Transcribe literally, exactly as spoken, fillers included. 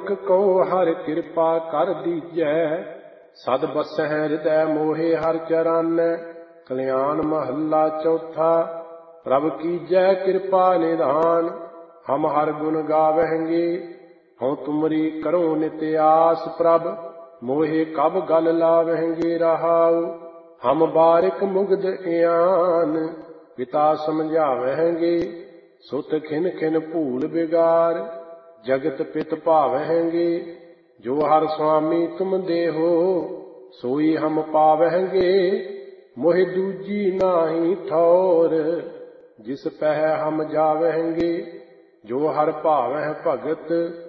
नानक को हर कृपा कर दीजै। सद बसै हृदय मोहे हर चरानै। कल्याण महला चौथा। प्रभ कीजै कृपा निधान। हम हर गुण गावहंगे हों तुमरी करो नित आस। प्रभ मोहे कब गल लावहंगे रहाऊ। हम बारिक मुग्ध इयान पिता समझावहंगे। सुत खिन खिन भूल बिगार जगत पित भावहंगे। जो हर स्वामी तुम देहो सोई हम पावहंगे। मोहि दूजी नाही ठौर जिस पह हम जावहंगे। जो हर भावह भगत